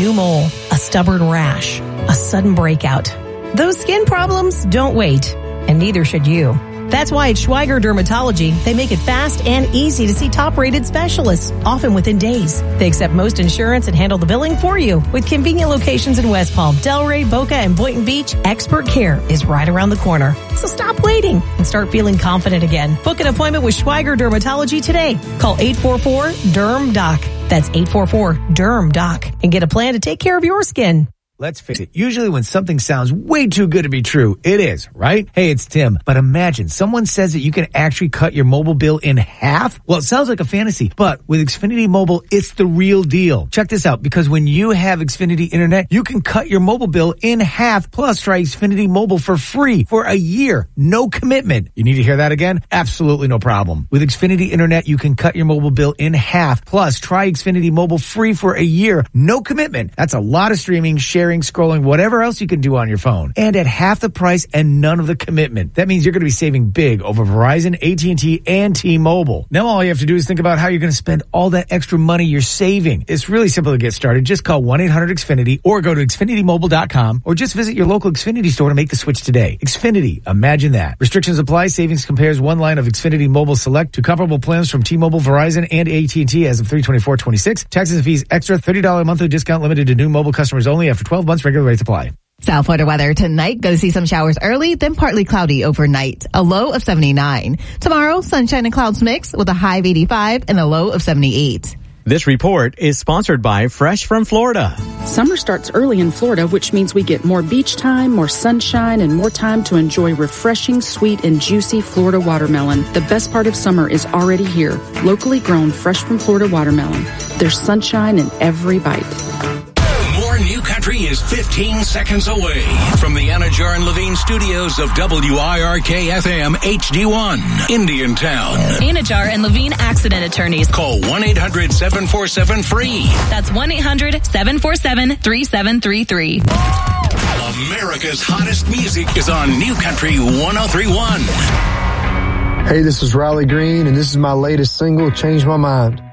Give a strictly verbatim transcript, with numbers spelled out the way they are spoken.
new mole, a stubborn rash, a sudden breakout. Those skin problems don't wait, and neither should you. That's why at Schweiger Dermatology, they make it fast and easy to see top-rated specialists, often within days. They accept most insurance and handle the billing for you. With convenient locations in West Palm, Delray, Boca, and Boynton Beach, expert care is right around the corner. So stop waiting and start feeling confident again. Book an appointment with Schweiger Dermatology today. Call eight four four, D E R M, D O C. That's eight four four, D E R M, D O C. And get a plan to take care of your skin. Let's face it, usually when something sounds way too good to be true, it is, right? Hey, it's Tim. But imagine someone says that you can actually cut your mobile bill in half. Well, it sounds like a fantasy, but with Xfinity Mobile, it's the real deal. Check this out, because when you have Xfinity Internet, you can cut your mobile bill in half, plus try Xfinity Mobile for free for a year. No commitment. You need to hear that again? Absolutely no problem. With Xfinity Internet, you can cut your mobile bill in half, plus try Xfinity Mobile free for a year. No commitment. That's a lot of streaming, sharing, scrolling, whatever else you can do on your phone. And at half the price and none of the commitment. That means you're going to be saving big over Verizon, A T and T, and T-Mobile. Now all you have to do is think about how you're going to spend all that extra money you're saving. It's really simple to get started. Just call one eight hundred X Finity or go to Xfinity Mobile dot com or just visit your local Xfinity store to make the switch today. Xfinity. Imagine that. Restrictions apply. Savings compares one line of Xfinity Mobile Select to comparable plans from T-Mobile, Verizon, and A T and T as of three twenty-four twenty-six. Taxes and fees extra. thirty dollars monthly discount limited to new mobile customers only after twelve months. Regular rates apply. South Florida weather tonight, go see some showers early, then partly cloudy overnight. A low of seventy-nine. Tomorrow, sunshine and clouds mix with a high of eighty-five and a low of seventy-eight. This report is sponsored by Fresh from Florida. Summer starts early in Florida, which means we get more beach time, more sunshine, and more time to enjoy refreshing, sweet, and juicy Florida watermelon. The best part of summer is already here. Locally grown Fresh from Florida watermelon. There's sunshine in every bite. More New Country is fifteen seconds away from the Anajar and Levine studios of W I R K F M H D one, Indiantown. Anajar and Levine accident attorneys. Call one eight hundred seven four seven free. That's one eight hundred seven four seven three seven three three. America's hottest music is on New Country one oh three point one. Hey, this is Riley Green, and this is my latest single, Change My Mind.